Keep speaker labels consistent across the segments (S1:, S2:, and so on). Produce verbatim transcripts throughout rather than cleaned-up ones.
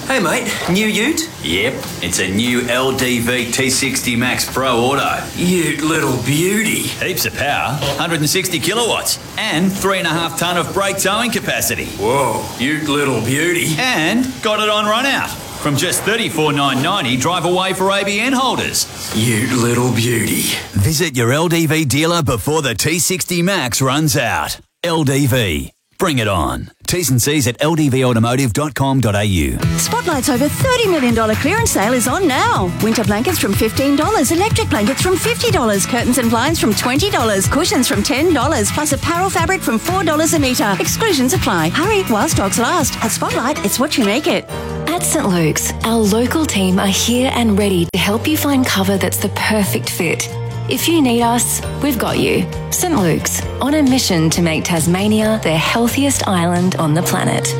S1: Hey mate, new ute?
S2: Yep, it's a new L D V T sixty Max Pro Auto.
S1: Ute little beauty.
S2: Heaps of power, one hundred sixty kilowatts, and three and a half tonne of brake towing capacity.
S1: Whoa, ute little beauty.
S2: And got it on run out. From just thirty-four thousand nine hundred ninety dollars, drive away for A B N holders.
S1: Ute little beauty.
S2: Visit your L D V dealer before the T sixty Max runs out. L D V. Bring it on. T's and C's at l d v automotive dot com dot a u.
S3: Spotlight's over thirty million dollars clearance sale is on now. Winter blankets from fifteen dollars, electric blankets from fifty dollars, curtains and blinds from twenty dollars, cushions from ten dollars, plus apparel fabric from four dollars a metre. Exclusions apply. Hurry while stocks last. At Spotlight, it's what you make it.
S4: At St Luke's, our local team are here and ready to help you find cover that's the perfect fit. If you need us, we've got you. St Luke's, on a mission to make Tasmania the healthiest island on the planet.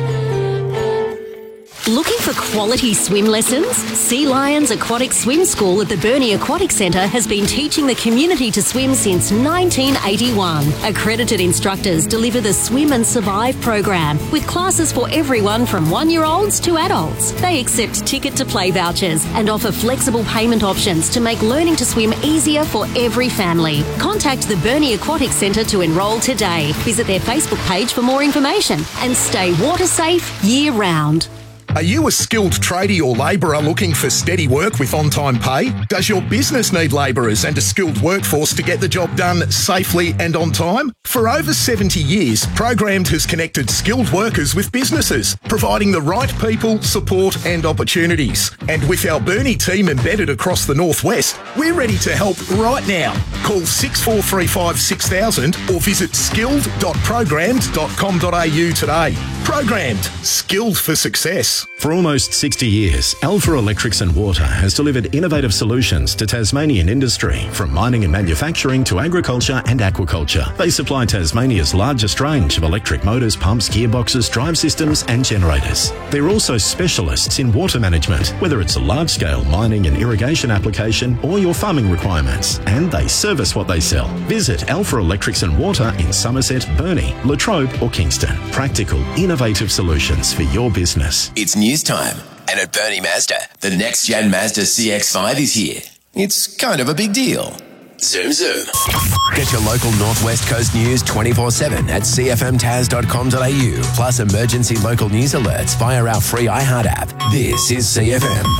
S5: Looking for quality swim lessons? Sea Lions Aquatic Swim School at the Burnie Aquatic Centre has been teaching the community to swim since nineteen eighty-one. Accredited instructors deliver the Swim and Survive program with classes for everyone from one-year-olds to adults. They accept ticket-to-play vouchers and offer flexible payment options to make learning to swim easier for every family. Contact the Burnie Aquatic Centre to enrol today. Visit their Facebook page for more information and stay water safe year-round.
S6: Are you a skilled tradie or labourer looking for steady work with on-time pay? Does your business need labourers and a skilled workforce to get the job done safely and on time? For over seventy years, Programmed has connected skilled workers with businesses, providing the right people, support and opportunities. And with our Burnie team embedded across the northwest, we're ready to help right now. Call six four three five six thousand or visit skilled dot programmed dot com dot a u today. Programmed, skilled for success.
S7: For almost sixty years, Alpha Electrics and Water has delivered innovative solutions to Tasmanian industry, from mining and manufacturing to agriculture and aquaculture. They supply Tasmania's largest range of electric motors, pumps, gearboxes, drive systems and generators. They're also specialists in water management, whether it's a large-scale mining and irrigation application or your farming requirements, and they service what they sell. Visit Alpha Electrics and Water in Somerset, Burnie, Latrobe or Kingston. Practical, innovative solutions for your business.
S8: It's news time, and at Burnie Mazda, the next-gen Mazda C X five is here. It's kind of a big deal. Zoom, zoom. Get your local Northwest Coast news twenty-four seven at c f m tas dot com dot a u, plus emergency local news alerts via our free iHeart app. This is C F M.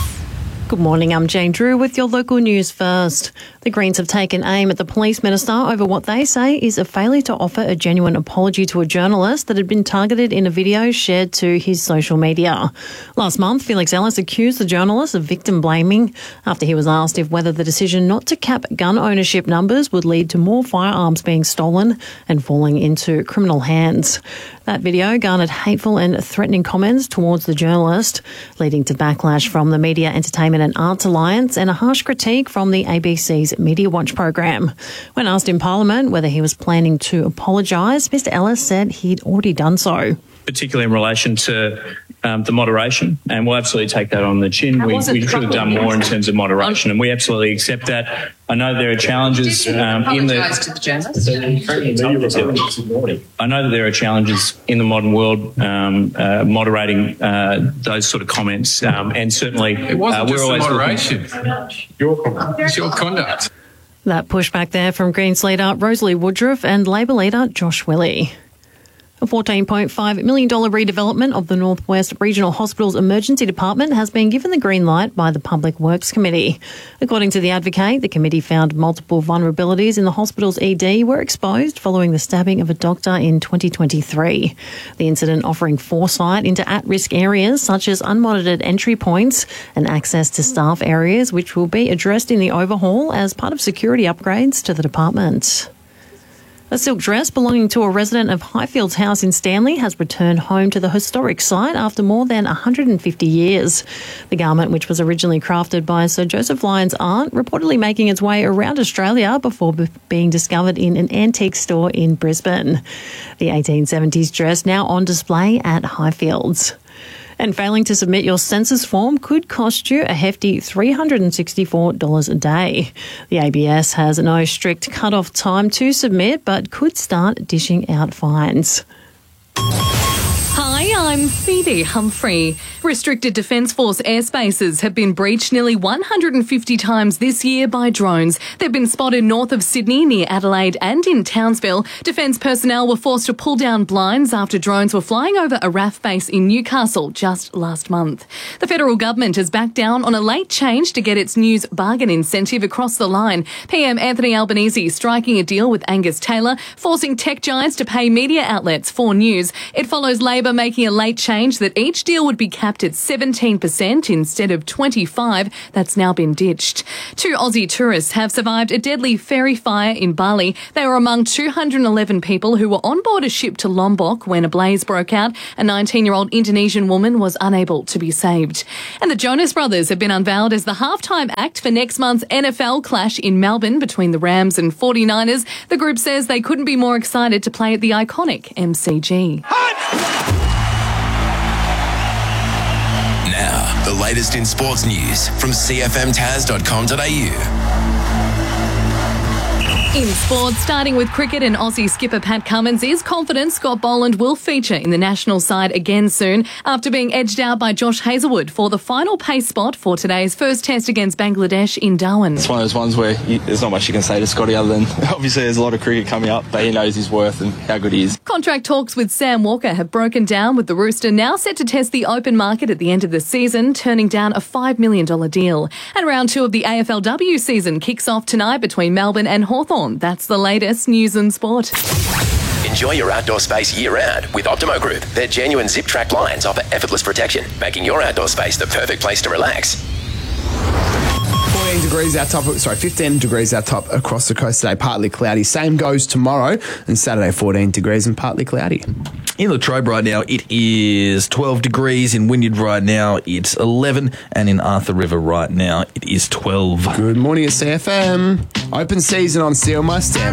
S9: Good morning, I'm Jane Drew with your local news first. The Greens have taken aim at the police minister over what they say is a failure to offer a genuine apology to a journalist that had been targeted in a video shared to his social media. Last month, Felix Ellis accused the journalist of victim blaming after he was asked if whether the decision not to cap gun ownership numbers would lead to more firearms being stolen and falling into criminal hands. That video garnered hateful and threatening comments towards the journalist, leading to backlash from the Media, Entertainment and Arts Alliance and a harsh critique from the A B C's Media Watch program. When asked in Parliament whether he was planning to apologise, Mr Ellis said he'd already done so.
S10: Particularly in relation to um, the moderation, and we'll absolutely take that on the chin. We, we should have done more in terms of moderation, and we absolutely accept that. I know there are challenges um, in the...
S11: to the journalist?
S10: I know that there are challenges in the modern world um, uh, moderating uh, those sort of comments, um, and certainly
S11: it wasn't
S10: uh, we're
S11: just
S10: always
S11: the moderation.
S10: Your,
S11: it's your conduct.
S9: That pushback there from Greens leader Rosalie Woodruff and Labor leader Josh Willey. A fourteen point five million dollars redevelopment of the North West Regional Hospital's emergency department has been given the green light by the Public Works Committee. According to the advocate, the committee found multiple vulnerabilities in the hospital's E D were exposed following the stabbing of a doctor in twenty twenty-three. The incident offering foresight into at-risk areas such as unmonitored entry points and access to staff areas, which will be addressed in the overhaul as part of security upgrades to the department. A silk dress belonging to a resident of Highfields House in Stanley has returned home to the historic site after more than one hundred fifty years. The garment, which was originally crafted by Sir Joseph Lyon's aunt, reportedly making its way around Australia before b- being discovered in an antique store in Brisbane. The eighteen seventies dress now on display at Highfields. And failing to submit your census form could cost you a hefty three hundred sixty-four dollars a day. The A B S has no strict cut-off time to submit, but could start dishing out fines.
S5: Hi,
S11: I'm Phoebe Humphrey. Restricted Defence Force airspaces have been breached nearly one hundred fifty times this year by drones. They've been spotted north of Sydney, near Adelaide and in Townsville. Defence personnel were forced to pull down blinds after drones were flying over a R A F base in Newcastle just last month. The federal government has backed down on a late change to get its news bargain incentive across the line. P M Anthony Albanese striking a deal with Angus Taylor, forcing tech giants to pay media outlets for news. It follows Labor making a late change that each deal would be capped at seventeen percent instead of twenty-five. That's now been ditched. Two Aussie tourists have survived a deadly ferry fire in Bali. They were among two hundred eleven people who were on board a ship to Lombok when a blaze broke out. A nineteen-year-old Indonesian woman was unable to be saved. And the Jonas Brothers have been unveiled as the halftime act for next month's N F L clash in Melbourne between the Rams and forty-niners. The group says they couldn't be more excited to play at the iconic M C G.
S8: Now, the latest in sports news from c f m taz dot com dot a u.
S11: In sports, starting with cricket, and Aussie skipper Pat Cummins is confident Scott Boland will feature in the national side again soon after being edged out by Josh Hazlewood for the final pace spot for today's first test against Bangladesh in Darwin.
S12: It's one of those ones where you, there's not much you can say to Scotty other than obviously there's a lot of cricket coming up, but he knows his worth and how good he is.
S11: Contract talks with Sam Walker have broken down, with the Rooster now set to test the open market at the end of the season, turning down a five million dollars deal. And round two of the A F L W season kicks off tonight between Melbourne and Hawthorn. That's the latest news and sport.
S8: Enjoy your outdoor space year-round with Optimo Group. Their genuine zip-track lines offer effortless protection, making your outdoor space the perfect place to relax.
S13: fourteen degrees our top, sorry, fifteen degrees our top across the coast today, partly cloudy. Same goes tomorrow, and Saturday fourteen degrees and partly cloudy.
S14: In Latrobe right now, it is twelve degrees. In Wynyard right now, it's eleven. And in Arthur River right now, it is twelve.
S13: Good morning at C F M. Open season on Seal My Stamp.